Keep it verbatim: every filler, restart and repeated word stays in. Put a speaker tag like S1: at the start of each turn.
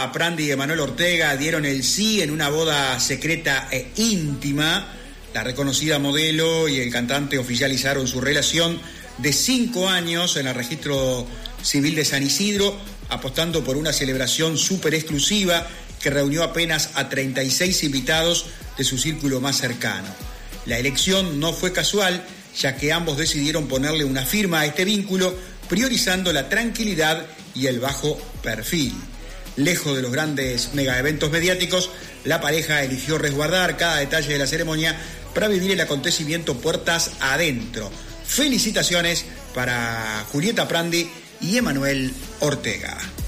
S1: Julieta Prandi y Emanuel Ortega dieron el sí en una boda secreta e íntima. La reconocida modelo y el cantante oficializaron su relación de cinco años en el registro civil de San Isidro, apostando por una celebración súper exclusiva que reunió apenas a treinta y seis invitados de su círculo más cercano. La elección no fue casual, ya que ambos decidieron ponerle una firma a este vínculo, priorizando la tranquilidad y el bajo perfil. Lejos de los grandes megaeventos mediáticos, la pareja eligió resguardar cada detalle de la ceremonia para vivir el acontecimiento puertas adentro. Felicitaciones para Julieta Prandi y Emanuel Ortega.